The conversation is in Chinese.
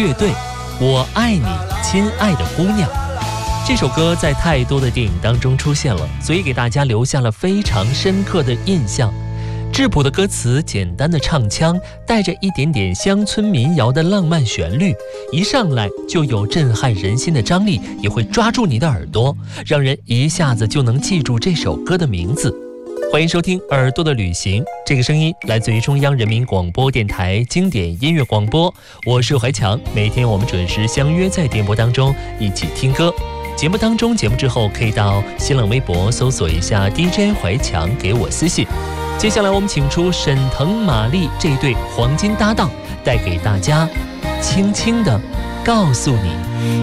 乐队《我爱你，亲爱的姑娘》。这首歌在太多的电影当中出现了，所以给大家留下了非常深刻的印象。质朴的歌词，简单的唱腔，带着一点点乡村民谣的浪漫旋律，一上来就有震撼人心的张力，也会抓住你的耳朵，让人一下子就能记住这首歌的名字。欢迎收听耳朵的旅行，这个声音来自于中央人民广播电台经典音乐广播，我是怀强，每天我们准时相约在电波当中一起听歌。节目当中，节目之后可以到新浪微博搜索一下 DJ 怀强，给我私信。接下来我们请出沈腾、马丽这对黄金搭档，带给大家轻轻地告诉你。